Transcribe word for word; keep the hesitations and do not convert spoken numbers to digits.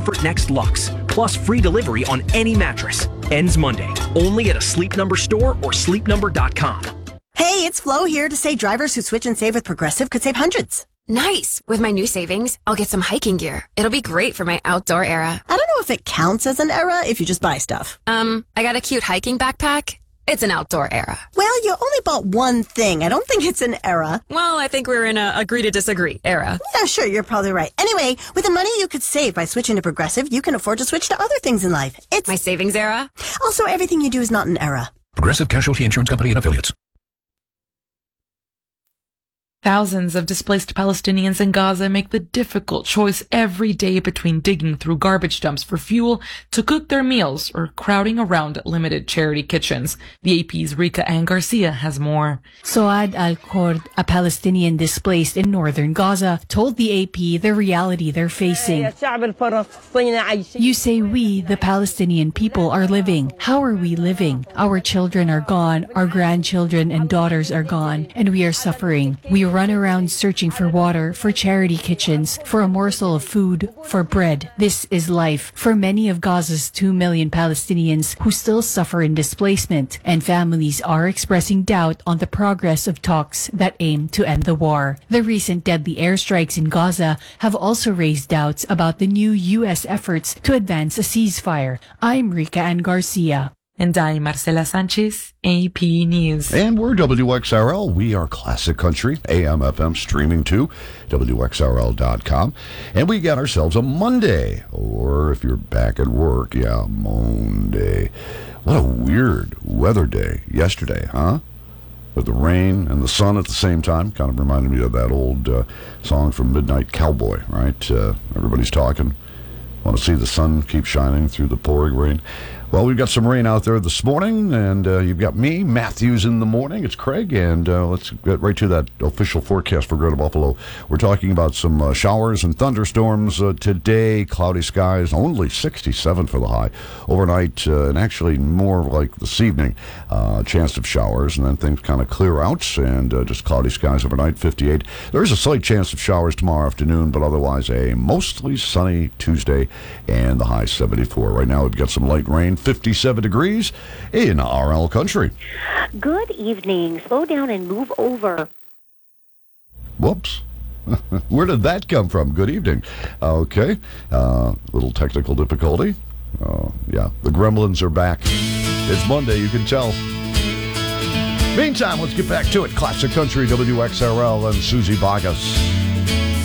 Comfort Next Luxe, plus free delivery on any mattress. Ends Monday, only at a Sleep Number store or sleep number dot com. Hey, it's Flo here to say drivers who switch and save with Progressive could save hundreds. Nice! With my new savings, I'll get some hiking gear. It'll be great for my outdoor era. I don't know if it counts as an era if you just buy stuff. Um, I got a cute hiking backpack. It's an outdoor era. Well, you only bought one thing. I don't think it's an era. Well, I think we're in a agree to disagree era. Yeah, sure, you're probably right. Anyway, with the money you could save by switching to Progressive, you can afford to switch to other things in life. It's my savings era. Also, everything you do is not an era. Progressive Casualty Insurance Company and Affiliates. Thousands of displaced Palestinians in Gaza make the difficult choice every day between digging through garbage dumps for fuel to cook their meals or crowding around limited charity kitchens. The A P's Rika Ann Garcia has more. Soad Al-Khord, a Palestinian displaced in northern Gaza, told the A P the reality they're facing. You say we, the Palestinian people, are living. How are we living? Our children are gone, our grandchildren and daughters are gone, and we are suffering. We run around searching for water, for charity kitchens, for a morsel of food, for bread. This is life for many of Gaza's two million Palestinians who still suffer in displacement, and families are expressing doubt on the progress of talks that aim to end the war. The recent deadly airstrikes in Gaza have also raised doubts about the new U S efforts to advance a ceasefire. I'm Rika Ann Garcia. And I'm Marcela Sanchez, A P News. And we're W X R L. We are Classic Country, A M F M streaming to W X R L dot com. And we got ourselves a Monday. Or if you're back at work, yeah, Monday. What a weird weather day yesterday, huh? With the rain and the sun at the same time. Kind of reminded me of that old uh, song from Midnight Cowboy, right? Uh, everybody's talking. Want to see the sun keep shining through the pouring rain. Well, we've got some rain out there this morning, and uh, you've got me, Matthews, in the morning. It's Craig, and uh, let's get right to that official forecast for Greater Buffalo. We're talking about some uh, showers and thunderstorms uh, today. Cloudy skies, only sixty-seven for the high. Overnight, uh, and actually more like this evening, uh, chance of showers, and then things kind of clear out, and uh, just cloudy skies overnight, fifty-eight. There is a slight chance of showers tomorrow afternoon, but otherwise a mostly sunny Tuesday, and the high seventy-four. Right now, we've got some light rain. fifty-seven degrees in R L Country. Good evening. Slow down and move over. Whoops. Where did that come from? Good evening. Okay. Uh, little technical difficulty. Uh, yeah, the gremlins are back. It's Monday, you can tell. Meantime, let's get back to it. Classic Country, W X R L, and Susie Vargas.